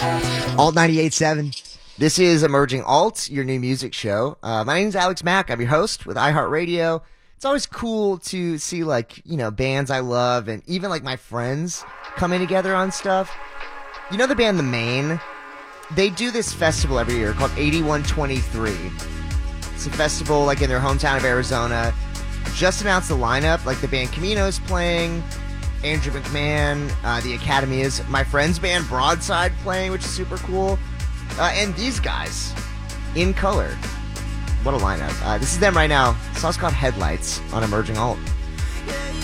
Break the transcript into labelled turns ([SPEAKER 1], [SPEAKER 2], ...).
[SPEAKER 1] Alt 98.7. This is Emerging Alt, your new music show. My name is Alex Mack. I'm your host with iHeartRadio. It's always cool to see, bands I love and even, my friends coming together on stuff. You know the band The Maine? They do this festival every year called 8123. It's a festival, in their hometown of Arizona. Just announced the lineup. The band Camino's playing, Andrew McMahon, the Academy is my friend's band Broadside playing, which is super cool. And these guys, In Color. What a lineup. This is them right now. The song's called Headlights on Emerging Alt.
[SPEAKER 2] Yeah,